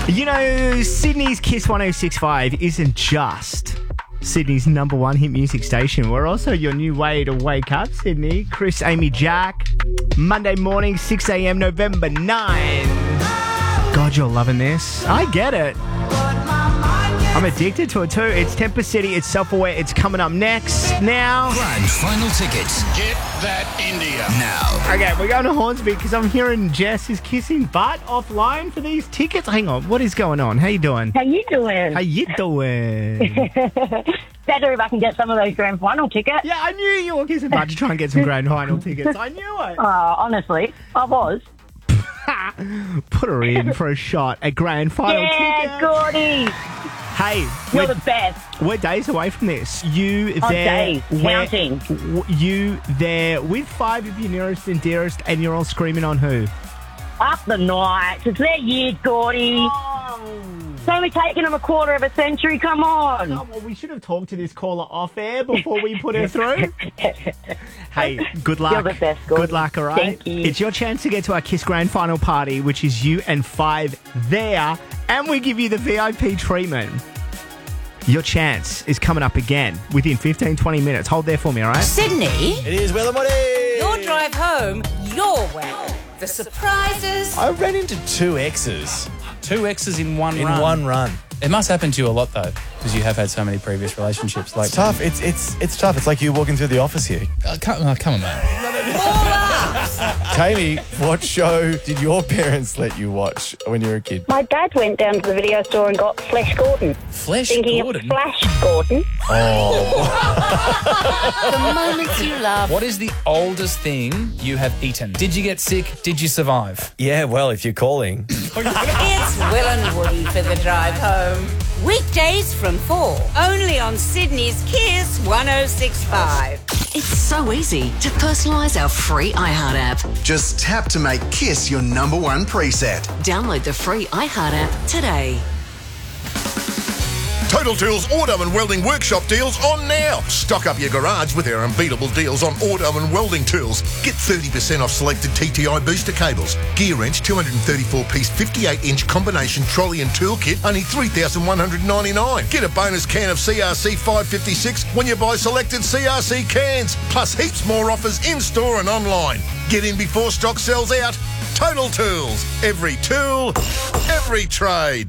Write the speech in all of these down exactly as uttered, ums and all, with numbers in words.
You know, Sydney's Kiss one oh six point five isn't just Sydney's number one hit music station. We're also your new way to wake up, Sydney. Chris, Amy, Jack. Monday morning, six a.m, November ninth. God, you're loving this. I get it. I'm addicted to it too. It's Temper City, it's Self-Aware, it's coming up next. Now. Grand final tickets. Get that India. Now. Okay, we're going to Hornsby because I'm hearing Jess is kissing butt offline for these tickets. Hang on, what is going on? How you doing? How you doing? How you doing? Better if I can get some of those grand final tickets. Yeah, I knew you were kissing butt to try and get some grand final tickets. I knew it. Oh, honestly, I was. Put her in for a shot at grand final Yeah, tickets. Gordy. Hey, You're we're, the best. we're days away from this. You Oh, there, days. where- Counting. w- you there with five of your nearest and dearest, and you're all screaming on who? Up the night. It's their year, Gordy. Oh. It's only taken them a quarter of a century. Come on. Oh, well, we should have talked to this caller off air before we put her through. Hey, good luck. You're the best, Gordon. Good luck, all right? Thank you. It's your chance to get to our Kiss Grand Final party, which is you and five there, and we give you the V I P treatment. Your chance is coming up again within fifteen, twenty minutes. Hold there for me, all right? Sydney, It is Will and Woody. your drive home, your way. The surprises. I ran into two exes Two exes in one in run. one run. It must happen to you a lot, though, because you have had so many previous relationships. Like It's tough. It's it's it's tough. It's like you walking through the office here. Uh, come, uh, come on, man. Tammy, what show did your parents let you watch when you were a kid? My dad went down to the video store and got Flash Gordon. Flesh Thinking Gordon. of Flash Gordon. The moments you love. What is the oldest thing you have eaten? Did you get sick? Did you survive? Yeah, well, if you're calling. It's Will and Woody for the drive home. Weekdays from four. Only on Sydney's Kiss one oh six point five. It's so easy to personalise our free iHeart app. Just tap to make Kiss your number one preset. Download the free iHeart app today. Total Tools Auto and Welding Workshop deals on now. Stock up your garage with our unbeatable deals on auto and welding tools. Get thirty percent off selected T T I booster cables. Gear wrench two hundred thirty-four piece fifty-eight inch combination trolley and tool kit, only three thousand one hundred ninety-nine dollars. Get a bonus can of C R C five fifty-six when you buy selected C R C cans. Plus heaps more offers in-store and online. Get in before stock sells out. Total Tools. Every tool, every trade.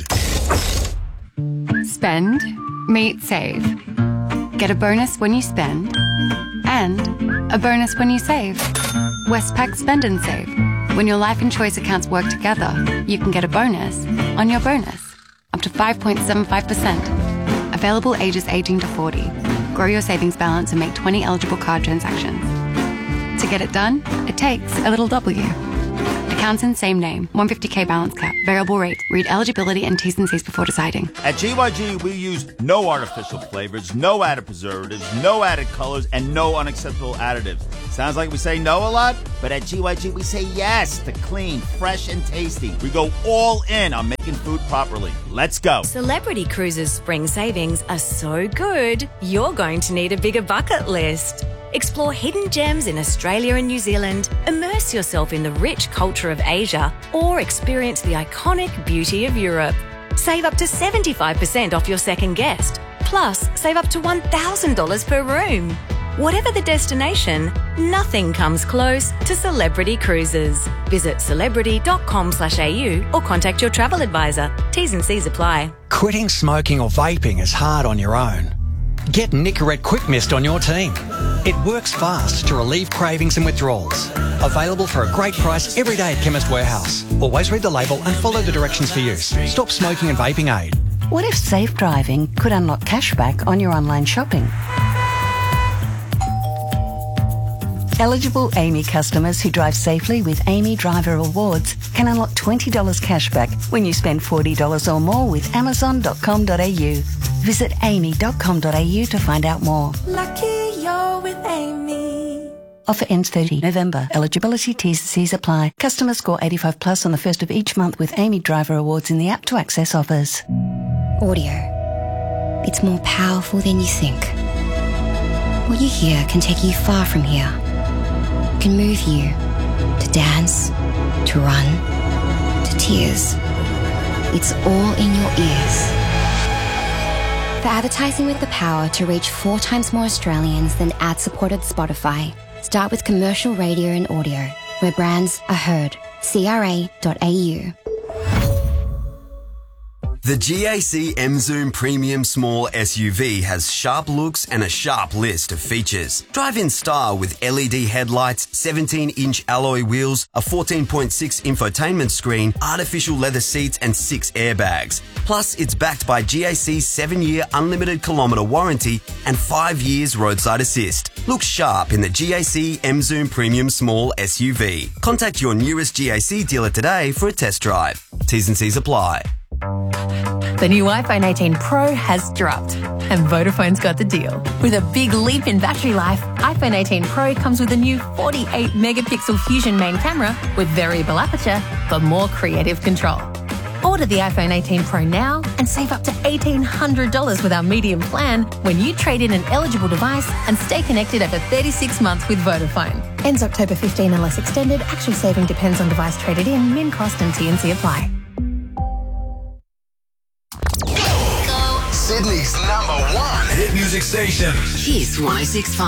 Spend, meet, save. Get a bonus when you spend and a bonus when you save. Westpac Spend and Save. When your life and choice accounts work together, you can get a bonus on your bonus, up to five point seven five percent. Available ages eighteen to forty. Grow your savings balance and make twenty eligible card transactions. To get it done, it takes a little W. Accounts in same name, one hundred fifty k balance cap, variable rate. Read eligibility and T's and C's before deciding. At G Y G, we use no artificial flavors, no added preservatives, no added colors, and no unacceptable additives. Sounds like we say no a lot, but at G Y G, we say yes to clean, fresh, and tasty. We go all in on making food properly. Let's go. Celebrity Cruises spring savings are so good, you're going to need a bigger bucket list. Explore hidden gems in Australia and New Zealand, immerse yourself in the rich culture of Asia, or experience the iconic beauty of Europe. Save up to seventy-five percent off your second guest. Plus, save up to one thousand dollars per room. Whatever the destination, nothing comes close to Celebrity Cruises. Visit celebrity.com slash AU or contact your travel advisor. T's and C's apply. Quitting smoking or vaping is hard on your own. Get Nicorette Quick Mist on your team. It works fast to relieve cravings and withdrawals. Available for a great price every day at Chemist Warehouse. Always read the label and follow the directions for use. Stop smoking and vaping aid. What if safe driving could unlock cashback on your online shopping? Eligible Amy customers who drive safely with Amy Driver Awards can unlock twenty dollars cashback when you spend forty dollars or more with amazon dot com dot a u. Visit amy dot com dot a u to find out more. Lucky you're with Amy. Offer ends thirtieth November. Eligibility T's and C's apply. Customers score eighty-five plus on the first of each month with Amy Driver Awards in the app to access offers. Audio. It's more powerful than you think. What you hear can take you far from here. Can move you to dance, to run, to tears. It's all in your ears. For advertising with the power to reach four times more Australians than ad-supported Spotify, start with commercial radio and audio, where brands are heard. C R A dot A U. The G A C M-Zoom Premium Small S U V has sharp looks and a sharp list of features. Drive in style with L E D headlights, seventeen inch alloy wheels, a fourteen point six infotainment screen, artificial leather seats and six airbags. Plus, it's backed by G A C's seven year unlimited kilometre warranty and five years roadside assist. Look sharp in the G A C M-Zoom Premium Small S U V. Contact your nearest G A C dealer today for a test drive. T's and C's apply. The new iPhone eighteen Pro has dropped, and Vodafone's got the deal. With a big leap in battery life, iPhone eighteen Pro comes with a new forty-eight megapixel Fusion main camera with variable aperture for more creative control. Order the iPhone eighteen Pro now and save up to eighteen hundred dollars with our medium plan when you trade in an eligible device and stay connected over thirty-six months with Vodafone. Ends October fifteenth unless extended. Actual saving depends on device traded in, min cost and T and C apply. Sydney's number one hit music station. Kiss one oh six point five.